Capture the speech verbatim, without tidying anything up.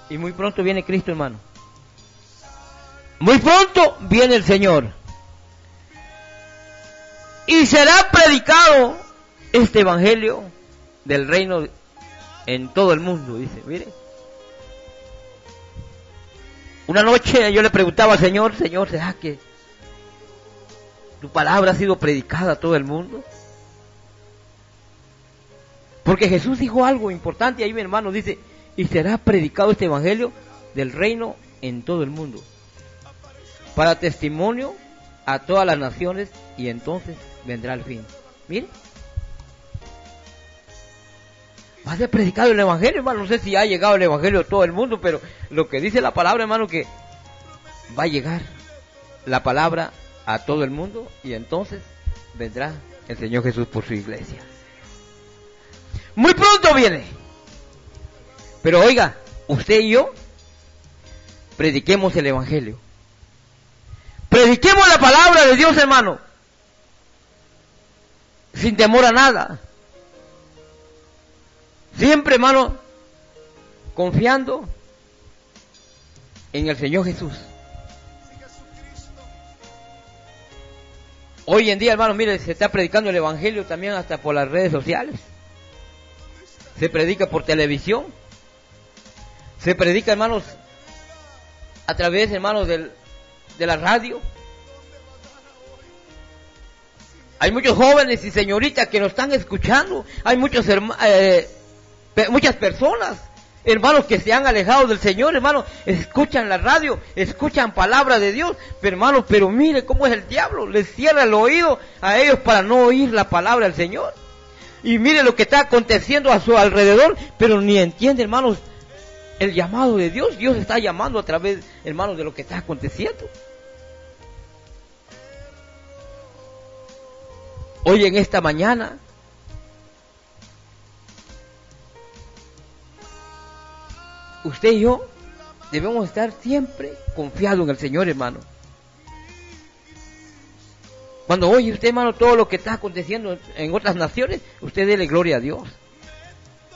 Y muy pronto viene Cristo, hermano. Muy pronto viene el Señor. Y será predicado este evangelio del reino en todo el mundo, dice, mire. Una noche yo le preguntaba al Señor, Señor, ¿será que tu palabra ha sido predicada a todo el mundo? Porque Jesús dijo algo importante ahí, mi hermano, dice, y será predicado este evangelio del reino en todo el mundo, para testimonio a todas las naciones, y entonces vendrá el fin. Mire, va a ser predicado el evangelio, hermano. No sé si ha llegado el evangelio a todo el mundo, pero lo que dice la palabra, hermano, que va a llegar la palabra a todo el mundo, y entonces vendrá el Señor Jesús por su iglesia. Muy pronto viene. Pero oiga, usted y yo prediquemos el evangelio. Prediquemos la palabra de Dios, hermano, sin temor a nada. Siempre, hermano, confiando en el Señor Jesús. Hoy en día, hermano, mire, se está predicando el evangelio también hasta por las redes sociales. Se predica por televisión. Se predica, hermanos, a través, hermanos, del, de la radio. Hay muchos jóvenes y señoritas que nos están escuchando. Hay muchos eh, muchas personas, hermanos, que se han alejado del Señor, hermanos, escuchan la radio, escuchan palabra de Dios, pero hermanos, pero mire cómo es el diablo, les cierra el oído a ellos para no oír la palabra del Señor. Y mire lo que está aconteciendo a su alrededor, pero ni entiende, hermanos, el llamado de Dios. Dios está llamando a través, hermanos, de lo que está aconteciendo. Hoy en esta mañana, usted y yo debemos estar siempre confiados en el Señor, hermano. Cuando oye usted, hermano, todo lo que está aconteciendo en otras naciones, usted dele gloria a Dios.